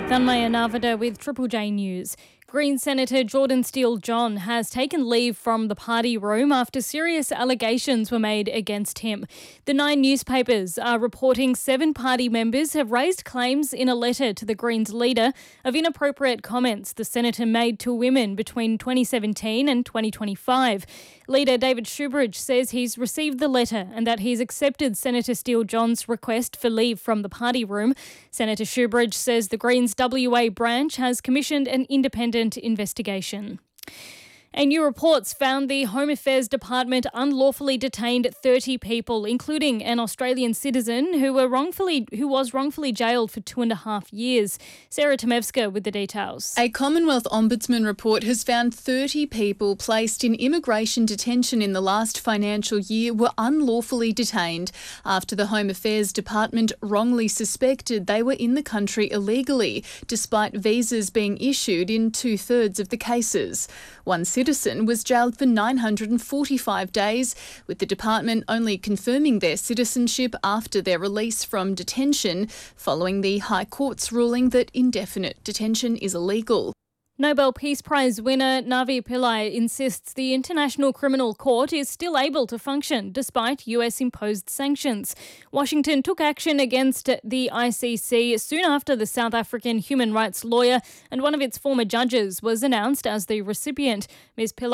Thanmaya Navada with Triple J News. Green Senator Jordan Steele-John has taken leave from the party room after serious allegations were made against him. The Nine newspapers are reporting 7 party members have raised claims in a letter to the Greens leader of inappropriate comments the senator made to women between 2017 and 2025. Leader David Shoebridge says he's received the letter and that he's accepted Senator Steele-John's request for leave from the party room. Senator Shoebridge says the Greens WA branch has commissioned an independent investigation. A new reports found the Home Affairs Department unlawfully detained 30 people, including an Australian citizen who was wrongfully jailed for 2.5 years. Sarah Tomevska with the details. A Commonwealth Ombudsman report has found 30 people placed in immigration detention in the last financial year were unlawfully detained after the Home Affairs Department wrongly suspected they were in the country illegally, despite visas being issued in 2/3 of the cases. One citizen was jailed for 945 days, with the department only confirming their citizenship after their release from detention, following the High Court's ruling that indefinite detention is illegal. Nobel Peace Prize winner Navi Pillai insists the International Criminal Court is still able to function despite US-imposed sanctions. Washington took action against the ICC soon after the South African human rights lawyer and one of its former judges was announced as the recipient. Ms. Pillai